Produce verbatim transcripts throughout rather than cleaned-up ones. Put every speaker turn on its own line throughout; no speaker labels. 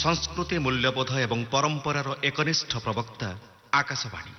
संस्कृति मूल्यबोध एवं परंपरार एकनिष्ठ प्रवक्ता आकाशवाणी।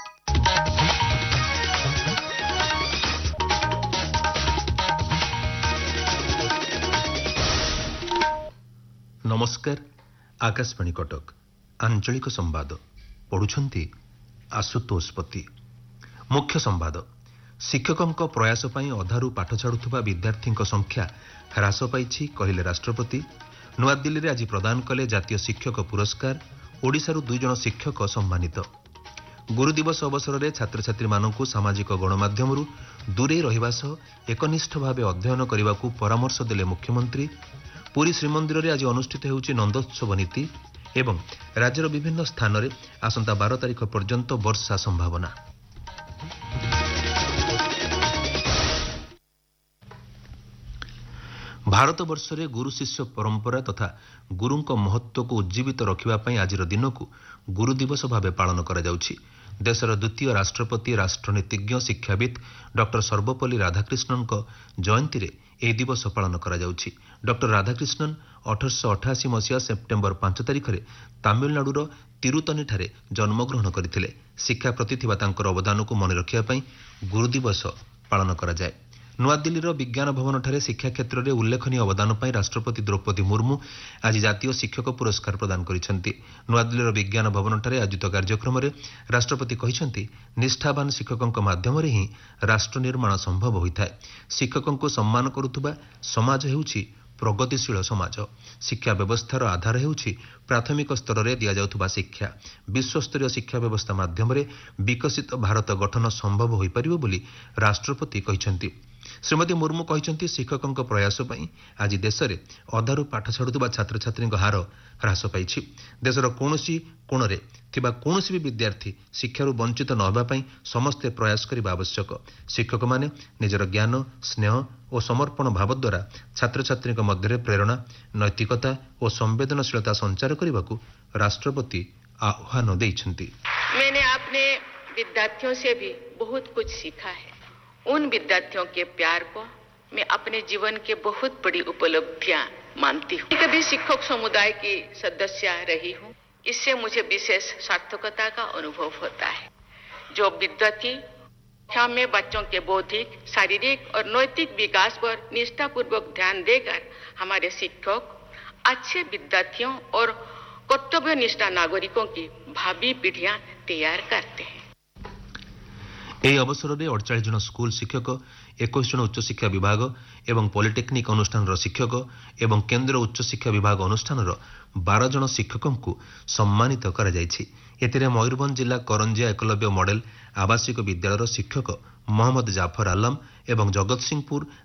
नमस्कार। आकाशवाणी कटक आंचलिक संवाद पढ़ुछंती आशुतोष पति। मुख्य संवाद। शिक्षकों प्रयास पई अधारू पाठ छाड़ुथुबा विद्यार्थी संख्या ह्रास पाइछि कहिले राष्ट्रपति। नुआ दिल्ली में आज प्रदान कले जातीय शिक्षक पुरस्कार। ओडिशारू दुई जन शिक्षक सम्मानित। गुरु दिवस अवसर में छात्र छात्री मानकु सामाजिक गणमाध्यमरू दूरे रहिबा सह एकनिष्ठ भावे अध्ययन करने को परामर्श देले मुख्यमंत्री। पुरी श्रीमंदिर में आज अनुष्ठित होउछि नंदोत्सव नीति एवं राज्यर विभिन्न स्थान में आसंता बारह तारिख पर्यंत वर्षा संभावना। भारत वर्ष रे गुरु शिष्य परंपरा तथा गुरुंक महत्व को उज्जीवित रखिबा आज दिन को गुरु दिवस भाव पालन करा जाउछि। देशर द्वितीय राष्ट्रपति राष्ट्रनीतिज्ञ शिक्षाविद डॉक्टर सर्वपल्ली राधाकृष्णन जयंती रे एह दिवस पालन करा जाउछि। डॉक्टर राधाकृष्णन अठारश अठाशी मसीहा सेप्टेम्बर पांच तारिख में तमिलनाडुर तिरुतनी ठारे जन्मग्रहण करथिले। शिक्षा प्रति थिबा तांकर अवदान को मन रखिया पई गुरु दिवस पालन करा जाय। नुआ दिल्लीर विज्ञान भवन ठारे शिक्षा क्षेत्र में उल्लेखनीय अवदान पर राष्ट्रपति द्रौपदी मुर्मू आज जातीय शिक्षक पुरस्कार प्रदान करिसेंती। नुआ दिल्लीर विज्ञान भवन ठारे आयोजित कार्यक्रम में राष्ट्रपति कहिसेंती निष्ठावान शिक्षकों माध्यम ही राष्ट्र निर्माण संभव होइथाय। शिक्षकों को सम्मान करुथुबा समाज हेउछि प्रगतिशील समाज। शिक्षा व्यवस्थार आधार हेउछि प्राथमिक स्तर में दिया जाउथुबा शिक्षा। विश्वस्तरीय शिक्षा व्यवस्था माध्यम विकसित भारत गठन संभव होई परिबो बोली राष्ट्रपति कहिसेंती। श्रीमती मुर्मू कहिसेंती शिक्षकों प्रयास पई आज देश में अधारू पाठ छाड़ुथुबा छात्र छात्री हार ह्रास पाइछि। देशर कोनोसी कोणरे थिबा कोनोसी भी विद्यार्थी शिक्षारू वंचित न होबा पई समस्ते प्रयास करिबा आवश्यक। शिक्षक माने निजर ज्ञान स्नेह और समर्पण भाव द्वारा छात्र छात्री मध्य प्रेरणा नैतिकता और संवेदनशीलता संचार करने को राष्ट्रपति आह्वान देइछन्ति।
मैंने अपने विद्यार्थियों से भी बहुत कुछ सीखा है। उन विद्यार्थियों के प्यार को मैं अपने जीवन के बहुत बड़ी उपलब्धियां मानती हूँ। कभी शिक्षक समुदाय की सदस्य रही हूँ। इससे मुझे विशेष सार्थकता का अनुभव होता है। जो विद्यार्थी में बच्चों के बौद्धिक शारीरिक और नैतिक विकास पर निष्ठापूर्वक ध्यान देकर हमारे शिक्षक अच्छे विद्यार्थियों और कर्तव्यनिष्ठ नागरिकों की भावी पीढ़ियां तैयार करते हैं।
ଏହି ଅବସରରେ अड़चाश जन स्कूल शिक्षक इक्कीस जन उच्च शिक्षा विभाग एवं पॉलिटेक्निक अनुष्ठान शिक्षक एवं केंद्र उच्च शिक्षा विभाग अनुष्ठान बारह जन शिक्षकों को सम्मानित करा जायछि। एथिरे मयूरभंज जिला करंजिया एकलव्य मॉडल आवासिक विद्यालयर शिक्षक मोहम्मद जाफर आलम एवं जगतसिंहपुर